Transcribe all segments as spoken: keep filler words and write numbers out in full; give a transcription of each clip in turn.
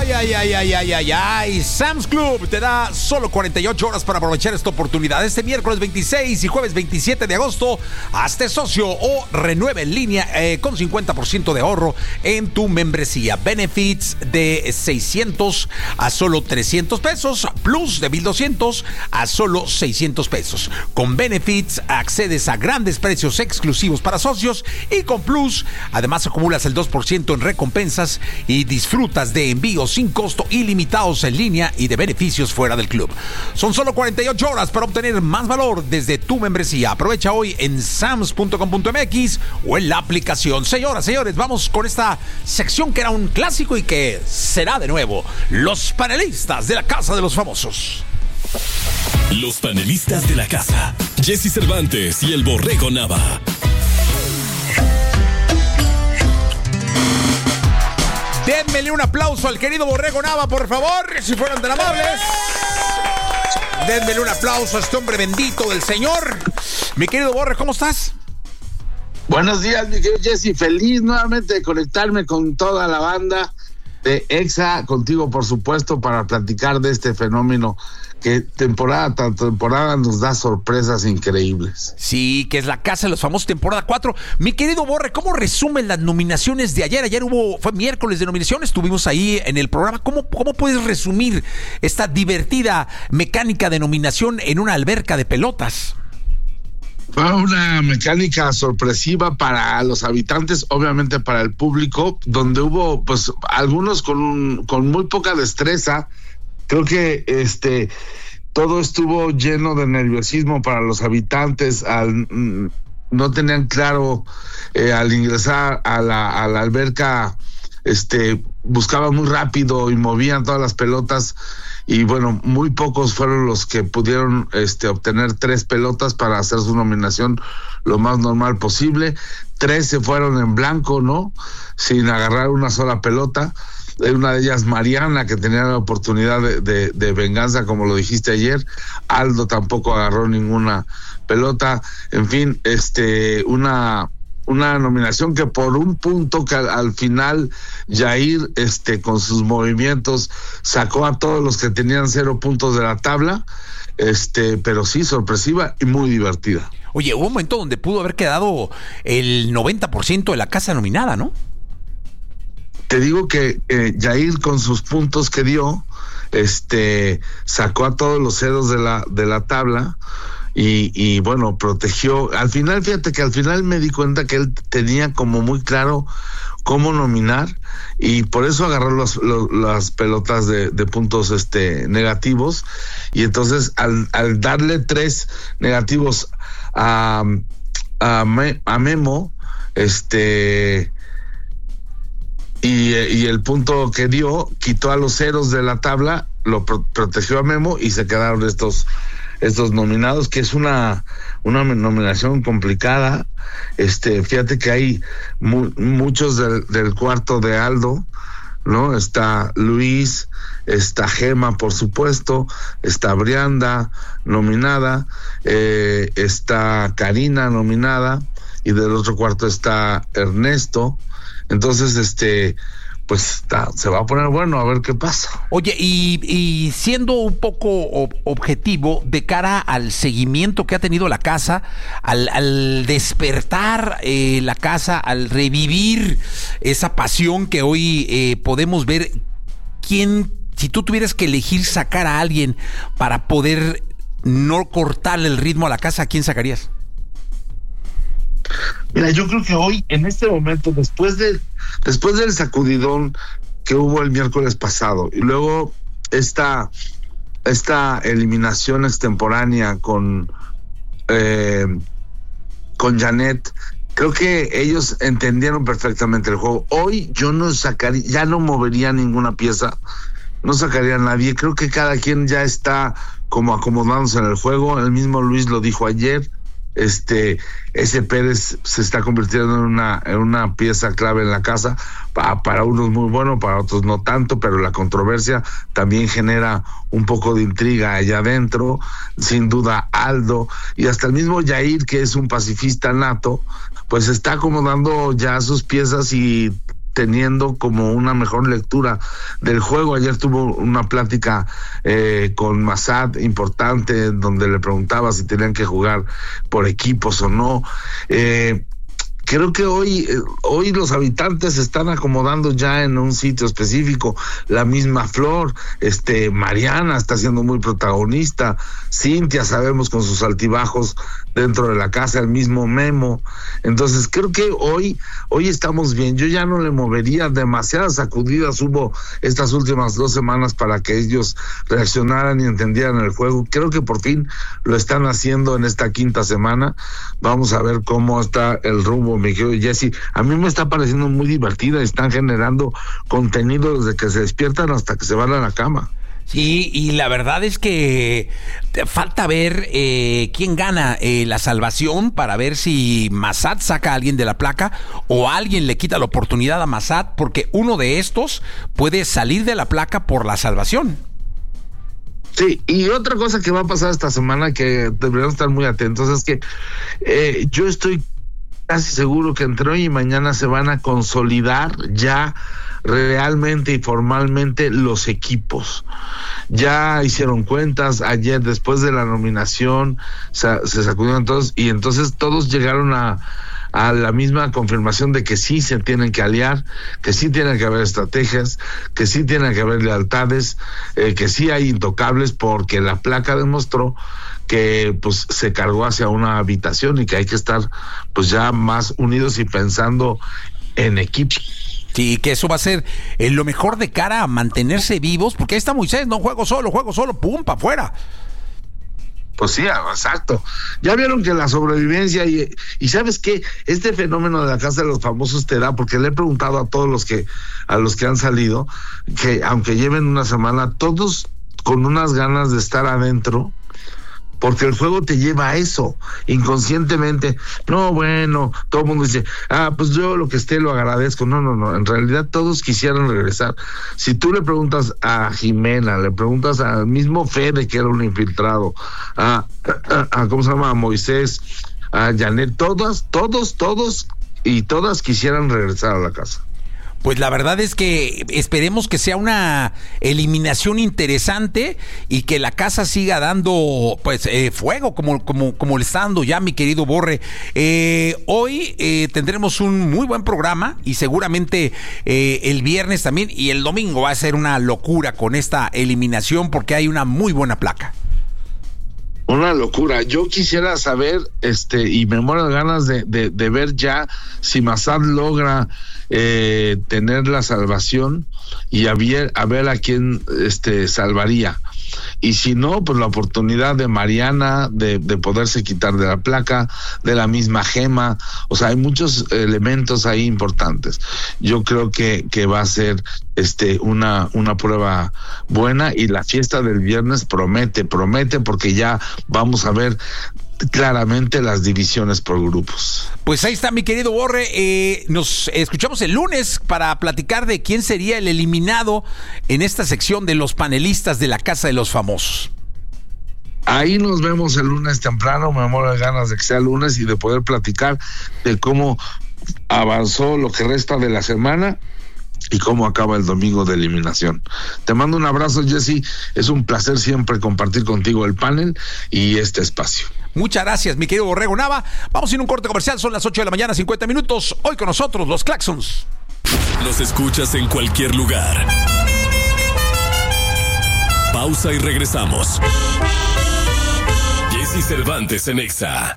Ay, ay, ay, ay, ay, ay, ay. Sam's Club te da solo cuarenta y ocho horas para aprovechar esta oportunidad. Este miércoles veintiséis y jueves veintisiete de agosto, hazte socio o renueve en línea eh, con cincuenta por ciento de ahorro en tu membresía. Benefits de seiscientos a solo trescientos pesos, plus de mil doscientos a solo seiscientos pesos. Con Benefits accedes a grandes precios exclusivos para socios y con Plus además acumulas el dos por ciento en recompensas y disfrutas de envíos sin costo ilimitados en línea y de beneficios fuera del club. Son solo cuarenta y ocho horas para obtener más valor desde tu membresía. Aprovecha hoy en sams punto com punto m x o en la aplicación. Señoras, señores, vamos con esta sección que era un clásico y que será de nuevo. Los panelistas de la Casa de los Famosos. Los panelistas de la casa. Jesse Cervantes y el Borrego Nava. Denmele un aplauso al querido Borrego Nava, por favor, si fueran tan amables. Denmele un aplauso a este hombre bendito del Señor. Mi querido Borre, ¿cómo estás? Buenos días, mi querido Jesse. Feliz nuevamente de conectarme con toda la banda de Exa, contigo, por supuesto, para platicar de este fenómeno que temporada tras temporada nos da sorpresas increíbles. Sí, que es la Casa de los Famosos, temporada cuatro. Mi querido Borre, ¿cómo resumen las nominaciones de ayer? Ayer hubo, fue miércoles de nominaciones, estuvimos ahí en el programa. ¿Cómo, cómo puedes resumir esta divertida mecánica de nominación en una alberca de pelotas? Fue una mecánica sorpresiva para los habitantes, obviamente para el público, donde hubo pues algunos con, con muy poca destreza. Creo que este todo estuvo lleno de nerviosismo para los habitantes. Al, no tenían claro eh, al ingresar a la, a la alberca, este buscaban muy rápido y movían todas las pelotas. Y bueno, muy pocos fueron los que pudieron este, obtener tres pelotas para hacer su nominación lo más normal posible. Tres se fueron en blanco, ¿no? Sin agarrar una sola pelota. Una de ellas, Mariana, que tenía la oportunidad de, de, de venganza, como lo dijiste ayer. Aldo tampoco agarró ninguna pelota. En fin, este, una... una nominación que por un punto que al, al final Yair este con sus movimientos sacó a todos los que tenían cero puntos de la tabla, este pero sí sorpresiva y muy divertida. Oye, hubo un momento donde pudo haber quedado el noventa por ciento de la casa nominada, ¿no? Te digo que eh, Yair con sus puntos que dio este sacó a todos los ceros de la de la tabla. Y, y bueno, protegió. Al final, fíjate que al final me di cuenta que él tenía como muy claro cómo nominar y por eso agarró los, los, las pelotas de, de puntos este negativos. Y entonces al, al darle tres negativos a, a, Me, a Memo, este y, y el punto que dio, quitó a los ceros de la tabla, lo pro, protegió a Memo y se quedaron estos estos nominados, que es una una nominación complicada. Este, fíjate que hay mu- muchos del, del cuarto de Aldo, ¿no? Está Luis, está Gema, por supuesto, está Brianda nominada, eh, está Karina nominada, y del otro cuarto está Ernesto. Entonces, este pues está, se va a poner bueno, a ver qué pasa. Oye, y, y siendo un poco ob- objetivo de cara al seguimiento que ha tenido la casa, al, al despertar eh, la casa, al revivir esa pasión que hoy eh, podemos ver, ¿quién, si tú tuvieras que elegir sacar a alguien para poder no cortarle el ritmo a la casa, ¿a quién sacarías? Mira, yo creo que hoy, en este momento, después de después del sacudidón que hubo el miércoles pasado y luego esta esta eliminación extemporánea con eh, con Janet, creo que ellos entendieron perfectamente el juego. Hoy yo no sacaría, ya no movería ninguna pieza, no sacaría a nadie. Creo que cada quien ya está como acomodándose en el juego. El mismo Luis lo dijo ayer. Este, ese Pérez se está convirtiendo en una, en una pieza clave en la casa. Pa, para unos muy bueno, para otros no tanto, pero la controversia también genera un poco de intriga allá adentro. Sin duda Aldo y hasta el mismo Yair, que es un pacifista nato, pues está acomodando ya sus piezas y teniendo como una mejor lectura del juego. Ayer tuvo una plática eh, con Massad importante, donde le preguntaba si tenían que jugar por equipos o no. Eh, Creo que hoy, hoy los habitantes se están acomodando ya en un sitio específico. La misma Flor, este, Mariana está siendo muy protagonista. Cintia, sabemos, con sus altibajos dentro de la casa, el mismo Memo. Entonces creo que hoy, hoy estamos bien. Yo ya no le movería, demasiadas sacudidas hubo estas últimas dos semanas para que ellos reaccionaran y entendieran el juego. Creo que por fin lo están haciendo en esta quinta semana. Vamos a ver cómo está el rumbo, mi querido Jesse. A mí me está pareciendo muy divertida. Están generando contenido desde que se despiertan hasta que se van a la cama. Sí, y la verdad es que falta ver eh, quién gana eh, la salvación, para ver si Massad saca a alguien de la placa o alguien le quita la oportunidad a Massad, porque uno de estos puede salir de la placa por la salvación. Sí, y otra cosa que va a pasar esta semana que deberíamos estar muy atentos es que eh, yo estoy casi seguro que entre hoy y mañana se van a consolidar ya realmente y formalmente los equipos. Ya hicieron cuentas ayer después de la nominación, se, se sacudieron todos y entonces todos llegaron a a la misma confirmación de que sí se tienen que aliar, que sí tienen que haber estrategias, que sí tienen que haber lealtades, eh, que sí hay intocables, porque la placa demostró que pues se cargó hacia una habitación y que hay que estar pues ya más unidos y pensando en equipo. Sí, que eso va a ser eh, lo mejor de cara a mantenerse vivos, porque ahí está Moisés, no juego solo, juego solo, pum, pa' afuera. Pues sí, exacto. Ya vieron que la sobrevivencia y, y ¿sabes qué? Este fenómeno de la Casa de los Famosos te da, porque le he preguntado a todos los que a los que han salido, que aunque lleven una semana, todos con unas ganas de estar adentro, porque el juego te lleva a eso, inconscientemente. No, bueno, todo el mundo dice, ah, pues yo lo que esté lo agradezco. No, no, no, en realidad todos quisieran regresar. Si tú le preguntas a Jimena, le preguntas al mismo Fede, que era un infiltrado, a, a, a ¿cómo se llama? A Moisés, a Janet, todas, todos, todos y todas quisieran regresar a la casa. Pues la verdad es que esperemos que sea una eliminación interesante y que la casa siga dando pues eh, fuego como, como, como le está dando ya mi querido Borre. Eh, hoy eh, tendremos un muy buen programa y seguramente eh, el viernes también, y el domingo va a ser una locura con esta eliminación porque hay una muy buena placa. Una locura. Yo quisiera saber, este, y me muero de ganas de, de, de ver ya si Massad logra eh, tener la salvación y a ver, a ver a quién este, salvaría. Y si no, pues la oportunidad de Mariana de, de poderse quitar de la placa, de la misma Gema. O sea, hay muchos elementos ahí importantes. Yo creo que, que va a ser este una, una prueba buena, y la fiesta del viernes promete, promete, porque ya vamos a ver claramente las divisiones por grupos. Pues ahí está mi querido Borre, eh, nos escuchamos el lunes para platicar de quién sería el eliminado en esta sección de los panelistas de la Casa de los Famosos. Ahí nos vemos el lunes temprano. Me muero de ganas de que sea lunes y de poder platicar de cómo avanzó lo que resta de la semana y cómo acaba el domingo de eliminación. Te mando un abrazo, Jesse. Es un placer siempre compartir contigo el panel y este espacio. Muchas gracias, mi querido Borrego Nava. Vamos a ir a un corte comercial, son las ocho de la mañana, cincuenta minutos. Hoy con nosotros, los Claxons. Los escuchas en cualquier lugar. Pausa y regresamos. Jesse Cervantes en Exa.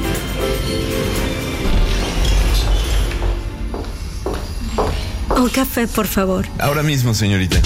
Un café, por favor. Ahora mismo, señorita.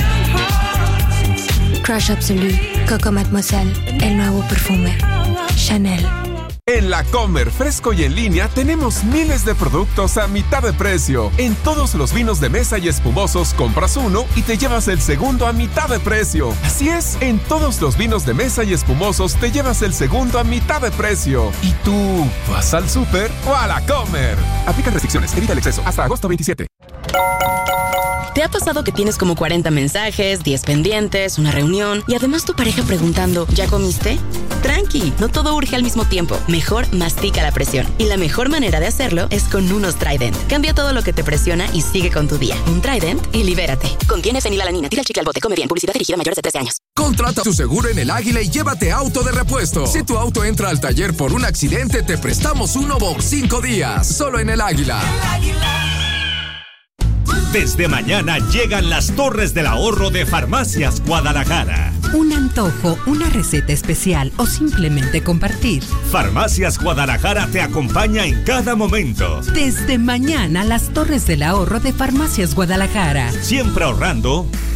Crush Absolute, Coco Mademoiselle, el nuevo perfume. Chanel. En La Comer, fresco y en línea, tenemos miles de productos a mitad de precio. En todos los vinos de mesa y espumosos, compras uno y te llevas el segundo a mitad de precio. Así es, en todos los vinos de mesa y espumosos, te llevas el segundo a mitad de precio. ¿Y tú vas al súper o a La Comer? Aplican restricciones, evita el exceso. Hasta agosto veintisiete. ¿Te ha pasado que tienes como cuarenta mensajes, diez pendientes, una reunión y además tu pareja preguntando, ¿ya comiste? Tranqui, no todo urge al mismo tiempo. Mejor mastica la presión. Y la mejor manera de hacerlo es con unos Trident. Cambia todo lo que te presiona y sigue con tu día. Un Trident y libérate. Contiene fenilalanina. Tira el chicle al bote. Come bien. Publicidad dirigida a mayores de trece años. Contrata tu seguro en El Águila y llévate auto de repuesto. Si tu auto entra al taller por un accidente, te prestamos uno por cinco días. Solo en El Águila. El Águila. Desde mañana llegan las Torres del Ahorro de Farmacias Guadalajara. Un antojo, una receta especial o simplemente compartir. Farmacias Guadalajara te acompaña en cada momento. Desde mañana las Torres del Ahorro de Farmacias Guadalajara. Siempre ahorrando